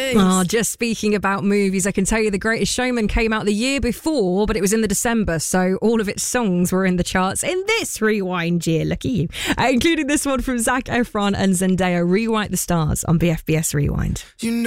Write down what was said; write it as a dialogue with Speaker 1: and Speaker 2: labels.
Speaker 1: movies.
Speaker 2: Oh, just speaking about movies, I can tell you The Greatest Showman came out the year before, but it was in the December, so all of its songs were in the charts in this Rewind year. Look at you. Including this one from Zac Efron and Zendaya, Rewrite the Stars on BFBS Rewind.